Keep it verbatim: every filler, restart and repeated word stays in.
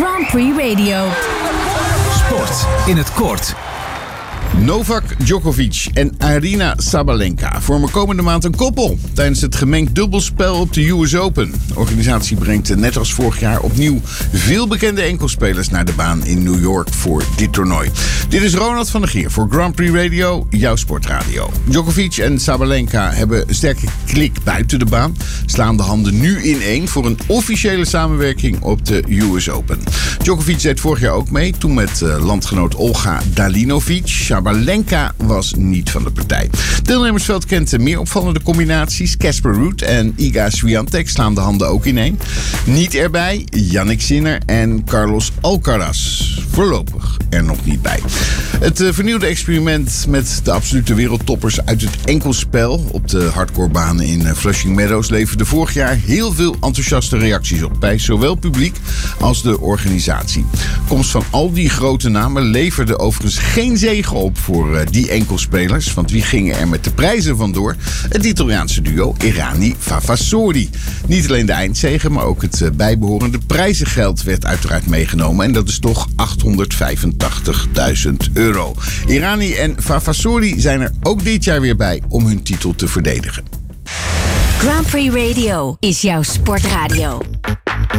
Grand Prix Radio. Sport in het kort. Novak Djokovic en Aryna Sabalenka vormen komende maand een koppel tijdens het gemengd dubbelspel op de U S Open. De organisatie brengt net als vorig jaar opnieuw veel bekende enkelspelers naar de baan in New York voor dit toernooi. Dit is Ronald van der Geer voor Grand Prix Radio, jouw sportradio. Djokovic en Sabalenka hebben een sterke klik buiten de baan, slaan de handen nu ineen voor een officiële samenwerking op de U S Open. Djokovic deed vorig jaar ook mee, toen met uh, landgenoot Olga Dalinovic. Sabalenka was niet van de partij. Het deelnemersveld kent meer opvallende combinaties. Casper Ruud en Iga Swiatek slaan de handen ook ineen. Niet erbij Jannik Sinner en Carlos Alcaraz. Voorlopig er nog niet bij. Het uh, vernieuwde experiment met de absolute wereldtoppers uit het enkelspel op de hardcorebanen in uh, Flushing Meadows leverde vorig jaar heel veel enthousiaste reacties op bij zowel publiek als de organisatie. Komst van al die grote namen leverde overigens geen zege op voor uh, die enkelspelers, want wie gingen er met de prijzen vandoor? Het Italiaanse duo Errani Favasori. Niet alleen de eindzege, maar ook het uh, bijbehorende prijzengeld werd uiteraard meegenomen en dat is toch achthonderdvijfentachtigduizend euro. Errani en Favasori zijn er ook dit jaar weer bij om hun titel te verdedigen. Grand Prix Radio is jouw sportradio.